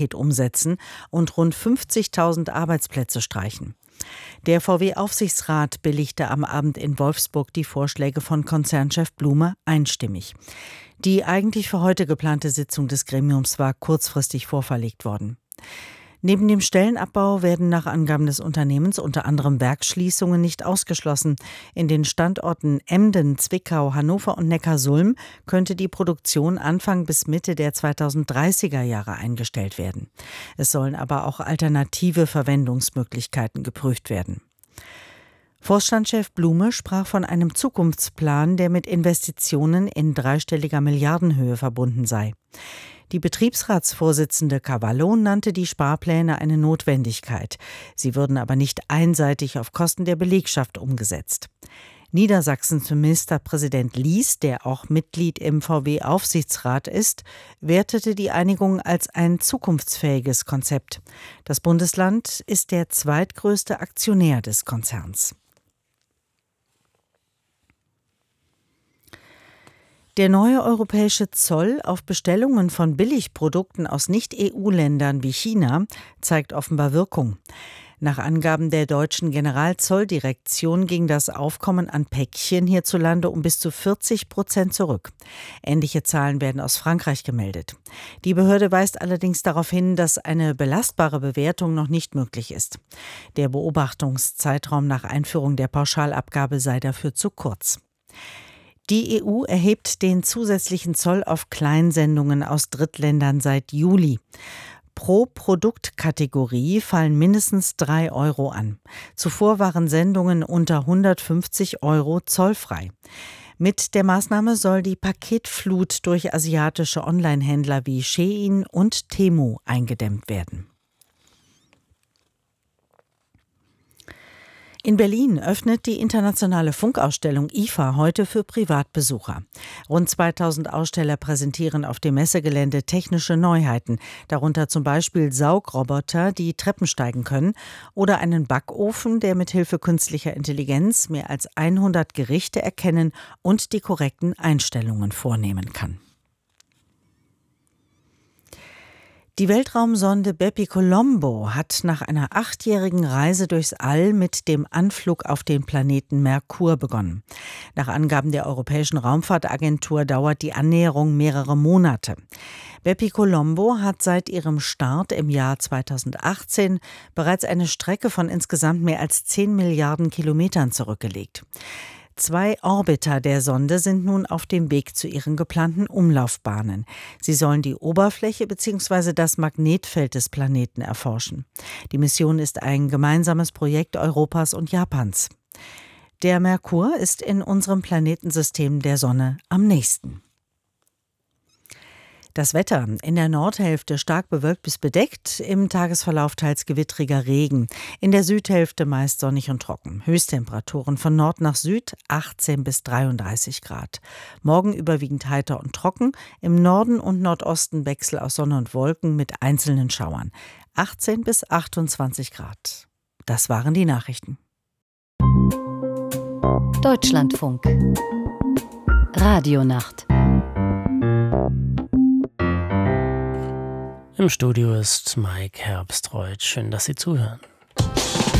Sparpaket umsetzen und rund 50.000 Arbeitsplätze streichen. Der VW-Aufsichtsrat billigte am Abend in Wolfsburg die Vorschläge von Konzernchef Blume einstimmig. Die eigentlich für heute geplante Sitzung des Gremiums war kurzfristig vorverlegt worden. Neben dem Stellenabbau werden nach Angaben des Unternehmens unter anderem Werksschließungen nicht ausgeschlossen. In den Standorten Emden, Zwickau, Hannover und Neckarsulm könnte die Produktion Anfang bis Mitte der 2030er Jahre eingestellt werden. Es sollen aber auch alternative Verwendungsmöglichkeiten geprüft werden. Vorstandschef Blume sprach von einem Zukunftsplan, der mit Investitionen in dreistelliger Milliardenhöhe verbunden sei. Die Betriebsratsvorsitzende Cavallo nannte die Sparpläne eine Notwendigkeit. Sie würden aber nicht einseitig auf Kosten der Belegschaft umgesetzt. Niedersachsens Ministerpräsident Lies, der auch Mitglied im VW-Aufsichtsrat ist, wertete die Einigung als ein zukunftsfähiges Konzept. Das Bundesland ist der zweitgrößte Aktionär des Konzerns. Der neue europäische Zoll auf Bestellungen von Billigprodukten aus Nicht-EU-Ländern wie China zeigt offenbar Wirkung. Nach Angaben der deutschen Generalzolldirektion ging das Aufkommen an Päckchen hierzulande um bis zu 40% zurück. Ähnliche Zahlen werden aus Frankreich gemeldet. Die Behörde weist allerdings darauf hin, dass eine belastbare Bewertung noch nicht möglich ist. Der Beobachtungszeitraum nach Einführung der Pauschalabgabe sei dafür zu kurz. Die EU erhebt den zusätzlichen Zoll auf Kleinsendungen aus Drittländern seit Juli. Pro Produktkategorie fallen mindestens 3 Euro an. Zuvor waren Sendungen unter 150 Euro zollfrei. Mit der Maßnahme soll die Paketflut durch asiatische Onlinehändler wie Shein und Temu eingedämmt werden. In Berlin öffnet die internationale Funkausstellung IFA heute für Privatbesucher. Rund 2000 Aussteller präsentieren auf dem Messegelände technische Neuheiten, darunter zum Beispiel Saugroboter, die Treppen steigen können, oder einen Backofen, der mit Hilfe künstlicher Intelligenz mehr als 100 Gerichte erkennen und die korrekten Einstellungen vornehmen kann. Die Weltraumsonde Bepi Colombo hat nach einer 8-jährigen Reise durchs All mit dem Anflug auf den Planeten Merkur begonnen. Nach Angaben der Europäischen Raumfahrtagentur dauert die Annäherung mehrere Monate. Bepi Colombo hat seit ihrem Start im Jahr 2018 bereits eine Strecke von insgesamt mehr als 10 Milliarden Kilometern zurückgelegt. 2 Orbiter der Sonde sind nun auf dem Weg zu ihren geplanten Umlaufbahnen. Sie sollen die Oberfläche bzw. das Magnetfeld des Planeten erforschen. Die Mission ist ein gemeinsames Projekt Europas und Japans. Der Merkur ist in unserem Planetensystem der Sonne am nächsten. Das Wetter: in der Nordhälfte stark bewölkt bis bedeckt, im Tagesverlauf teils gewittriger Regen. In der Südhälfte meist sonnig und trocken. Höchsttemperaturen von Nord nach Süd 18 bis 33 Grad. Morgen überwiegend heiter und trocken, im Norden und Nordosten Wechsel aus Sonne und Wolken mit einzelnen Schauern. 18 bis 28 Grad. Das waren die Nachrichten. Deutschlandfunk. Radionacht. Im Studio ist Mike Herbstreuth. Schön, dass Sie zuhören.